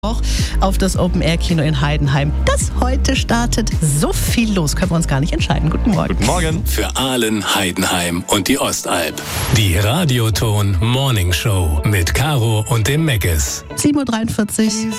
auch auf das Open-Air-Kino in Heidenheim, das heute startet. So viel los, können wir uns gar nicht entscheiden. Guten Morgen. Guten Morgen. Für Aalen, Heidenheim und die Ostalb. Die Radioton Morning Show mit Caro und dem Meckes. 7.43 Uhr.